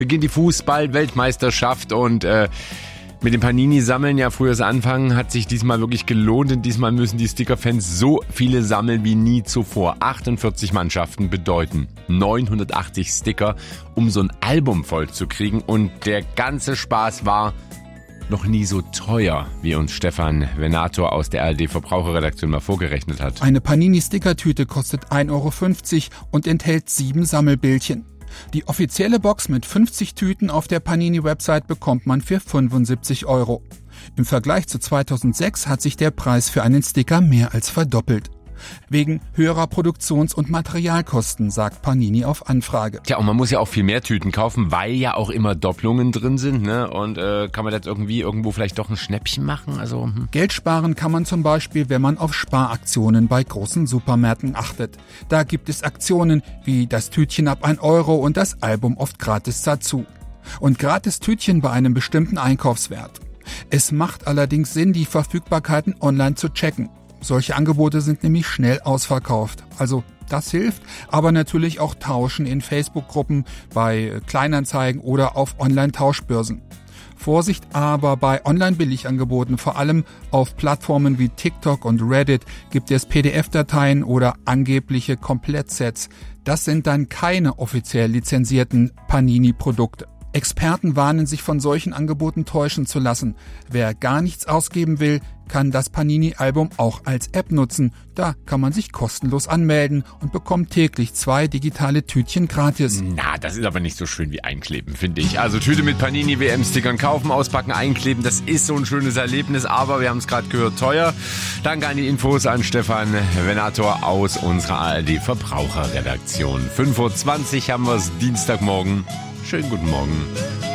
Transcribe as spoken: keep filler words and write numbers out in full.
beginnt die Fußball-Weltmeisterschaft und äh, mit dem Panini-Sammeln, ja früher das Anfangen, hat sich diesmal wirklich gelohnt und diesmal müssen die Sticker-Fans so viele sammeln wie nie zuvor. achtundvierzig Mannschaften bedeuten neunhundertachtzig Sticker, um so ein Album voll zu kriegen, und der ganze Spaß war noch nie so teuer, wie uns Stefan Venator aus der A R D-Verbraucherredaktion mal vorgerechnet hat. Eine Panini-Stickertüte kostet ein Euro fünfzig und enthält sieben Sammelbildchen. Die offizielle Box mit fünfzig Tüten auf der Panini-Website bekommt man für fünfundsiebzig Euro. Im Vergleich zu zweitausendsechs hat sich der Preis für einen Sticker mehr als verdoppelt. Wegen höherer Produktions- und Materialkosten, sagt Panini auf Anfrage. Tja, und man muss ja auch viel mehr Tüten kaufen, weil ja auch immer Doppelungen drin sind, ne? Und äh, kann man das irgendwie irgendwo vielleicht doch ein Schnäppchen machen? Also hm. Geld sparen kann man zum Beispiel, wenn man auf Sparaktionen bei großen Supermärkten achtet. Da gibt es Aktionen wie das Tütchen ab ein Euro und das Album oft gratis dazu. Und gratis Tütchen bei einem bestimmten Einkaufswert. Es macht allerdings Sinn, die Verfügbarkeiten online zu checken. Solche Angebote sind nämlich schnell ausverkauft. Also das hilft, aber natürlich auch Tauschen in Facebook-Gruppen, bei Kleinanzeigen oder auf Online-Tauschbörsen. Vorsicht aber bei Online-Billigangeboten, vor allem auf Plattformen wie TikTok und Reddit, gibt es P D F-Dateien oder angebliche Komplettsets. Das sind dann keine offiziell lizenzierten Panini-Produkte. Experten warnen, sich von solchen Angeboten täuschen zu lassen. Wer gar nichts ausgeben will, kann das Panini-Album auch als App nutzen. Da kann man sich kostenlos anmelden und bekommt täglich zwei digitale Tütchen gratis. Na, das ist aber nicht so schön wie einkleben, finde ich. Also Tüte mit Panini-W M-Stickern kaufen, auspacken, einkleben, das ist so ein schönes Erlebnis, aber wir haben es gerade gehört, teuer. Danke an die Infos an Stefan Venator aus unserer A R D-Verbraucherredaktion. fünf Uhr zwanzig haben wir es, Dienstagmorgen. Schönen guten Morgen.